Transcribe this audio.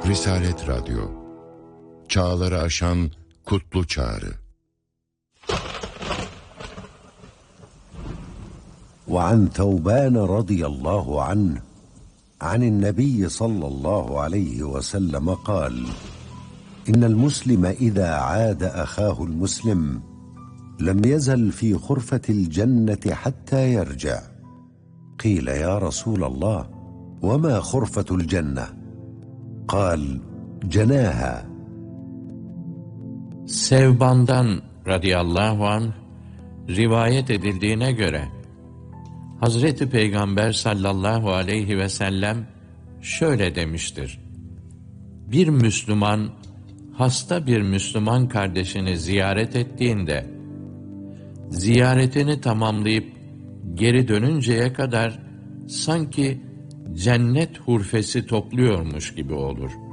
Risalet Radyo, çağları aşan kutlu çağrı. وعن ثوبان رضي الله عنه عن النبي صلى الله عليه وسلم قال: إن المسلم إذا عاد أخاه المسلم لم يزل في خرفة الجنة حتى يرجع. قيل: يا رسول الله وما خرفة الجنة؟ قال: جناها. Sevban'dan radıyallahu anh rivayet edildiğine göre Hazreti Peygamber sallallahu aleyhi ve sellem şöyle demiştir: Bir Müslüman hasta bir Müslüman kardeşini ziyaret ettiğinde ziyaretini tamamlayıp geri dönünceye kadar sanki cennet hurfesi topluyormuş gibi olur.